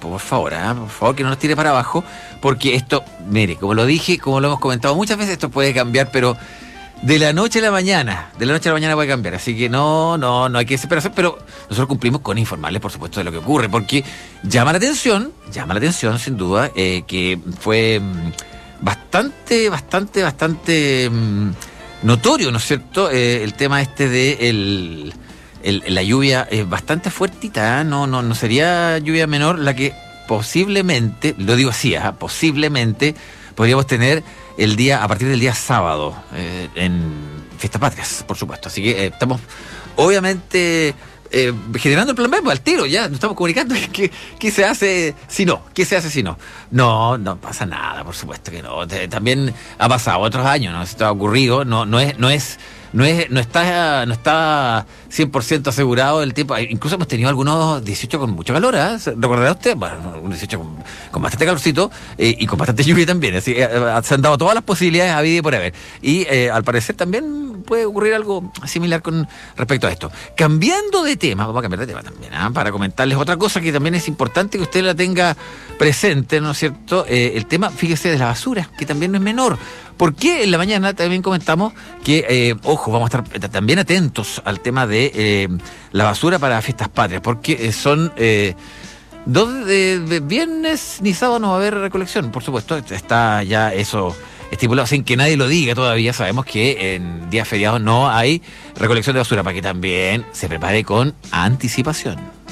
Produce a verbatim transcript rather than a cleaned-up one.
tiempo, por favor, ¿eh? por favor, que no nos tire para abajo, porque esto, mire, como lo dije, como lo hemos comentado muchas veces, esto puede cambiar, pero de la noche a la mañana, de la noche a la mañana puede cambiar, así que no, no, no hay que desesperación, pero nosotros cumplimos con informarles, por supuesto, de lo que ocurre, porque llama la atención, llama la atención, sin duda, eh, que fue mmm, bastante, bastante, bastante mmm, notorio, ¿no es cierto?, eh, el tema este de el... El, la lluvia es bastante fuertita, ¿eh? no, no, no sería lluvia menor la que posiblemente, lo digo así, ¿eh? posiblemente podríamos tener el día, a partir del día sábado, eh, en Fiestas Patrias, por supuesto. Así que eh, estamos, obviamente, eh, generando el plan B, pues, al tiro, ya nos estamos comunicando. ¿Qué, ¿Qué se hace si no? ¿Qué se hace si no? No, no pasa nada, por supuesto que no. También ha pasado otros años, ¿no? Esto ha ocurrido, no, no es, no es, no es, no está, no está cien por ciento asegurado el tiempo. Incluso hemos tenido algunos dieciocho con mucho calor, ¿eh? ¿Recordará usted? Bueno, un dieciocho con, con bastante calorcito eh, y con bastante lluvia también. Así eh, se han dado todas las posibilidades a vida y por haber. Y eh, al parecer también puede ocurrir algo similar con respecto a esto. Cambiando de tema, vamos a cambiar de tema también, ¿eh? Para comentarles otra cosa que también es importante que usted la tenga presente, ¿no es cierto? Eh, el tema, fíjese, de la basura, que también no es menor. Porque en la mañana también comentamos que, eh, ojo, vamos a estar también atentos al tema de eh, la basura para Fiestas Patrias, porque son eh, dos de, de viernes ni sábado no va a haber recolección, por supuesto, está ya eso estipulado sin que nadie lo diga todavía. Sabemos que en días feriados no hay recolección de basura, para que también se prepare con anticipación.